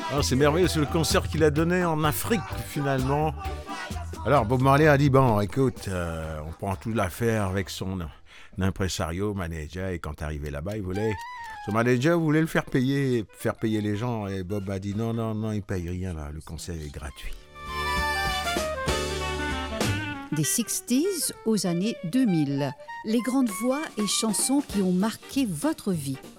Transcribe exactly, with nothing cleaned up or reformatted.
Ah, c'est merveilleux, c'est le concert qu'il a donné en Afrique finalement. Alors Bob Marley a dit bon, écoute, euh, on prend toute l'affaire avec son impresario, manager, et quand arrivé là-bas, il voulait, son manager voulait le faire payer, faire payer les gens, et Bob a dit non, non, non, il paye rien là, le concert est gratuit. Des sixties aux années deux mille, les grandes voix et chansons qui ont marqué votre vie.